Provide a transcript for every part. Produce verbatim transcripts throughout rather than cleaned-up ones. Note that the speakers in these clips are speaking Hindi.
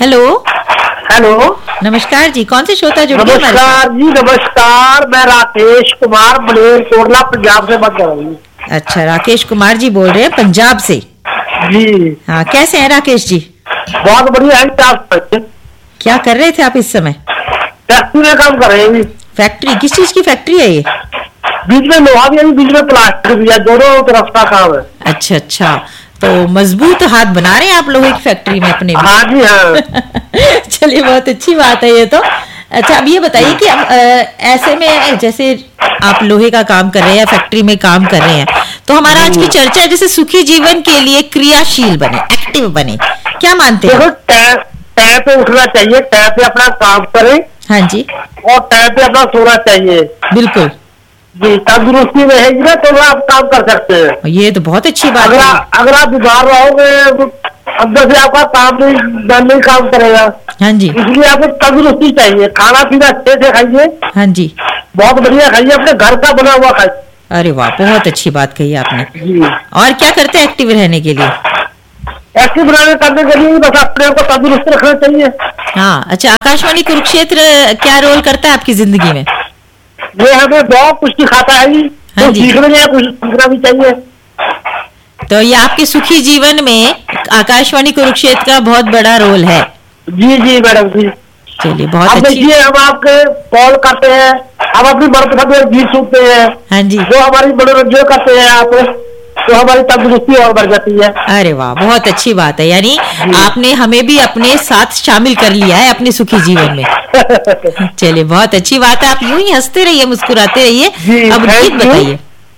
हेलो हेलो, नमस्कार जी, कौन से श्रोता जुड़ गए? नमस्कार जी, नमस्कार। मैं राकेश कुमार मलेरकोटला पंजाब से बात कर रहा हूँ। अच्छा, राकेश कुमार जी बोल रहे हैं पंजाब से। जी हाँ, कैसे हैं राकेश जी? बहुत बढ़िया है। आप क्या कर रहे थे आप इस समय? फैक्ट्री में काम कर रहे हैं। फैक्ट्री? किस चीज की फैक्ट्री है ये? बीच में लोहा भी है, बीच में प्लास्टिक भी है, दोनों तरफ का काम है। अच्छा अच्छा, तो मजबूत हाथ बना रहे हैं आप लोहे की फैक्ट्री में अपने भी। हाँ जी हाँ। चलिए, बहुत अच्छी बात है ये तो। अच्छा, अब ये बताइए कि अब अ, ऐसे में जैसे आप लोहे का काम कर रहे हैं या फैक्ट्री में काम कर रहे हैं, तो हमारा आज की चर्चा है जैसे सुखी जीवन के लिए क्रियाशील बने, एक्टिव बने, क्या मानते हैं? देखो, टाइम टाइम पे उठना चाहिए, टाइम पे अपना काम करें। हाँ जी, और टाइम पे अपना सोना चाहिए। बिल्कुल जी, तंदुरुस्ती रहेगी ना तो आप काम कर सकते हैं। ये तो बहुत अच्छी बात अगर है। आ, अगर आप बीमार रहोगे तो अंदर से आपका काम नहीं मन नहीं काम करेगा। हाँ जी, इसलिए आपको तंदुरुस्ती चाहिए। खाना पीना अच्छे से खाइए, हाँ जी, बहुत बढ़िया खाइए, अपने घर का बना हुआ खाइए। अरे वाह, बहुत अच्छी बात कही आपने। जी, और क्या करते हैं एक्टिव रहने के लिए? एक्टिव बनाने करने के लिए बस अपने को तंदुरुस्त रखना चाहिए। हाँ, अच्छा, आकाशवाणी कुरुक्षेत्र क्या रोल करता है आपकी जिंदगी में? ये हमें बहुत कुछ सिखाता है जी। हाँ तो जी। सीखने में कुछ सीखना भी चाहिए। तो ये आपके सुखी जीवन में आकाशवाणी कुरुक्षेत्र का बहुत बड़ा रोल है। जी जी मैडम जी। चलिए, बहुत अब अच्छी। देखिए, हम आपके कॉल करते हैं, हम अपनी मनपसंद गीत सुनते हैं, हाँ जी, जो हमारी मनोरंजन करते हैं आप, तो हमारी तंदुरुस्ती और बढ़ जाती है। अरे वाह, बहुत अच्छी बात है। यानी आपने हमें भी अपने साथ शामिल कर लिया है अपने सुखी जीवन में। चलिए, बहुत अच्छी बात है। आप यूं ही हंसते रहिए, मुस्कुराते रहिए। जी, अब thank गीत you। बताइए।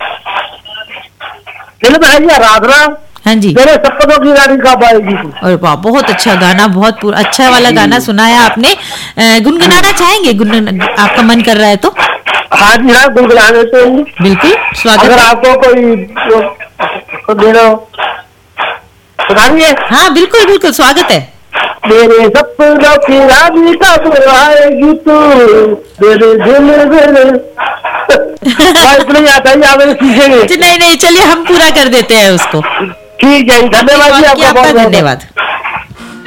फिल्म है जी आराधना, हाँ जी, मेरे सपनों की रानी का बाएगी। और वाह, बहुत अच्छा गाना, बहुत पूरा अच्छा वाला गाना सुनाया आपने। अ, गुनगुनाना चाहेंगे? गुनगुन आपका मन कर रहा है तो? हाँ जी हाँ, गुनगुना देते हैं। बिल्कुल, स्वागत अगर है। आपको कोई तो दे रहा हो सुनाइए। हाँ, बिल्कुल बिल्कुल, स्वागत है। मेरे सपनों की रानी कब आएगी तू, मेरे दिल में। इतना ही आता है, आप सीखेंगे। नहीं नहीं, चलिए हम पूरा कर देते हैं उसको। ठीक है, धन्यवाद जी, आपका आपका बहुत बहुत धन्यवाद।